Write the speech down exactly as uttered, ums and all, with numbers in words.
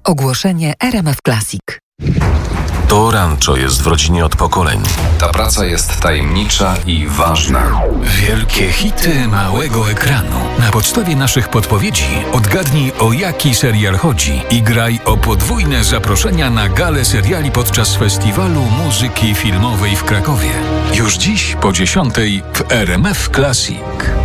Ogłoszenie R M F Classic. To rancho jest w rodzinie od pokoleń. Ta praca jest tajemnicza i ważna. Wielkie hity małego ekranu. Na podstawie naszych podpowiedzi odgadnij, o jaki serial chodzi i graj o podwójne zaproszenia na galę seriali podczas Festiwalu Muzyki Filmowej w Krakowie. Już dziś po dziesiątej w R M F Classic.